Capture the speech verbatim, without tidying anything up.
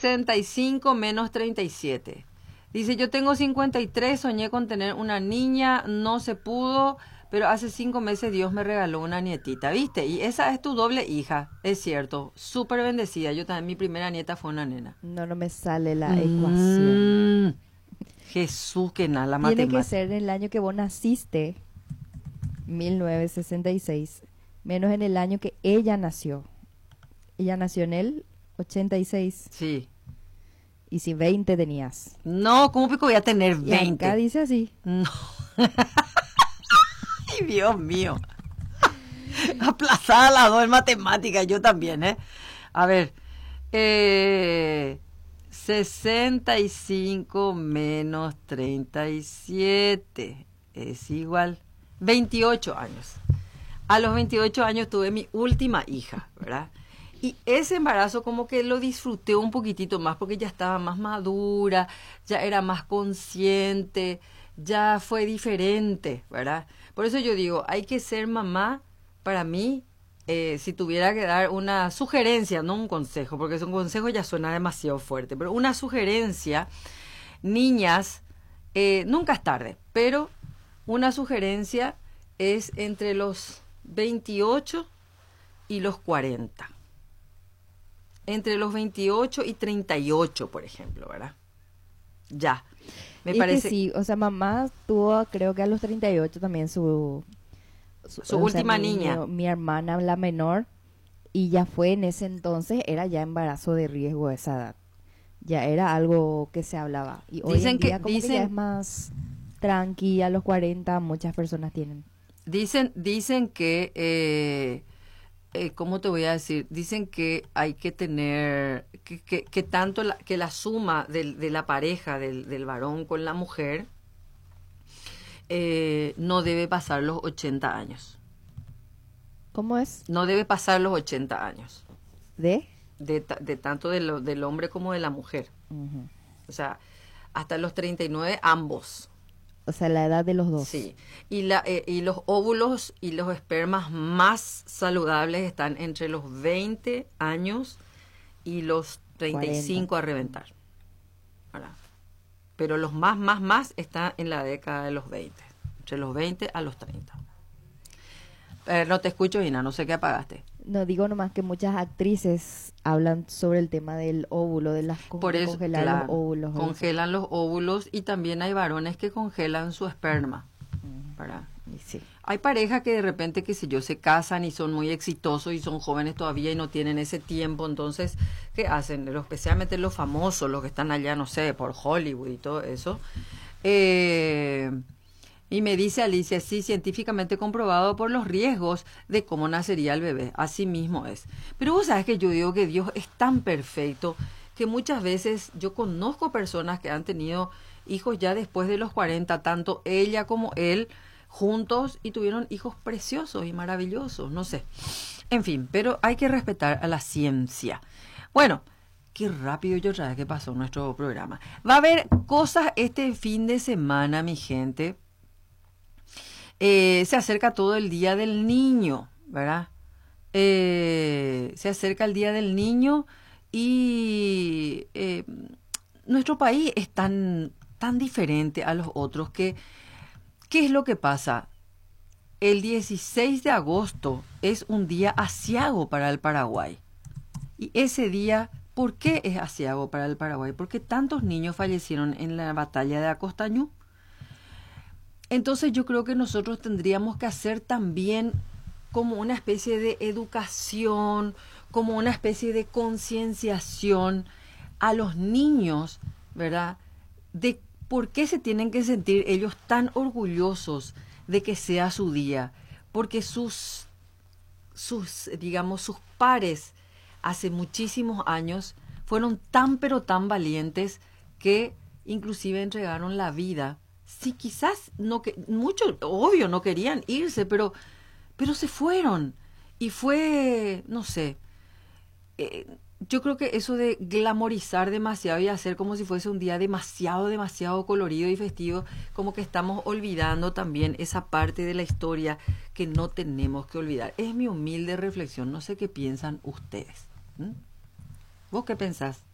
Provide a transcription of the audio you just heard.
sesenta y cinco menos treinta y siete. Dice, yo tengo cincuenta y tres, soñé con tener una niña, no se pudo, pero hace cinco meses Dios me regaló una nietita, ¿viste? Y esa es tu doble hija, es cierto, súper bendecida. Yo también, mi primera nieta fue una nena. No, no me sale la Mm, ecuación. Jesús, que nada, la Tiene matemática. que ser en el año que vos naciste, mil novecientos sesenta y seis, menos en el año que ella nació. Ella nació en el ochenta y seis. Sí. Y si veinte tenías. No, ¿cómo pico voy a tener Y acá veinte? dice así. No. Ay, Dios mío. Aplazada las dos en matemáticas, yo también, ¿eh? A ver, eh, sesenta y cinco menos treinta y siete es igual veintiocho años. A los veintiocho años tuve mi última hija, ¿verdad? Y ese embarazo como que lo disfruté un poquitito más porque ya estaba más madura, ya era más consciente, ya fue diferente, ¿verdad? Por eso yo digo, hay que ser mamá, para mí, eh, si tuviera que dar una sugerencia, no un consejo, porque un consejo ya suena demasiado fuerte, pero una sugerencia, niñas, eh, nunca es tarde, pero una sugerencia es entre los veintiocho y los cuarenta. Entre los veintiocho y treinta y ocho, por ejemplo, ¿verdad? Ya. Me y parece. que sí, o sea, mamá tuvo, creo que a los treinta y ocho también su... Su, o su sea, última mi, niña. Mi, mi hermana, la menor, y ya fue en ese entonces, era ya embarazo de riesgo a esa edad. Ya era algo que se hablaba. Y hoy Dicen en día que- como dicen- que ya es más tranqui, a los cuarenta muchas personas tienen. Dicen, dicen que, eh, eh, ¿cómo te voy a decir? Dicen que hay que tener, que, que, que tanto la, que la suma del- de la pareja, del, del varón con la mujer, eh, no debe pasar los ochenta años. ¿Cómo es? No debe pasar los ochenta años. ¿De? De, ta- de tanto de lo- del hombre como de la mujer. Ujú. O sea, hasta los treinta y nueve ambos. O sea, la edad de los dos. Sí. Y, la, eh, y los óvulos y los espermas más saludables están entre los veinte años y los treinta y cinco a reventar. ¿Verdad? Pero los más, más, más están en la década de los veinte. Entre los veinte a los treinta. Eh, no te escucho, Ina, no sé qué apagaste. No, digo nomás que muchas actrices hablan sobre el tema del óvulo, de las con- Por eso, congelar claro, los óvulos. ¿verdad? congelan los óvulos y también hay varones que congelan su esperma. ¿Verdad? Y sí. Hay parejas que de repente, qué sé yo, se casan y son muy exitosos y son jóvenes todavía y no tienen ese tiempo, entonces, ¿qué hacen? Los- especialmente los famosos, los que están allá, no sé, por Hollywood y todo eso. Eh, y me dice Alicia, sí, científicamente comprobado por los riesgos de cómo nacería el bebé. Así mismo es. Pero vos sabes que yo digo que Dios es tan perfecto que muchas veces yo conozco personas que han tenido hijos ya después de los cuarenta, tanto ella como él, juntos y tuvieron hijos preciosos y maravillosos, no sé. En fin, pero hay que respetar a la ciencia. Bueno, qué rápido yo otra vez que pasó nuestro programa. Va a haber cosas este fin de semana, mi gente. Eh, se acerca todo el Día del Niño, ¿verdad? Eh, se acerca el Día del Niño y eh, nuestro país es tan, tan diferente a los otros que, ¿qué es lo que pasa? El dieciséis de agosto es un día aciago para el Paraguay. Y ese día, ¿por qué es aciago para el Paraguay? Porque tantos niños fallecieron en la batalla de Acostañú. Entonces yo creo que nosotros tendríamos que hacer también como una especie de educación, como una especie de concienciación a los niños, ¿verdad? De por qué se tienen que sentir ellos tan orgullosos de que sea su día, porque sus, sus, digamos, sus pares hace muchísimos años fueron tan pero tan valientes que inclusive entregaron la vida. Sí, quizás no que muchos, obvio, no querían irse, pero, pero se fueron. Y fue, no sé, eh, yo creo que eso de glamorizar demasiado y hacer como si fuese un día demasiado, demasiado colorido y festivo, como que estamos olvidando también esa parte de la historia que no tenemos que olvidar. Es mi humilde reflexión, no sé qué piensan ustedes. ¿Mm? ¿Vos qué pensás?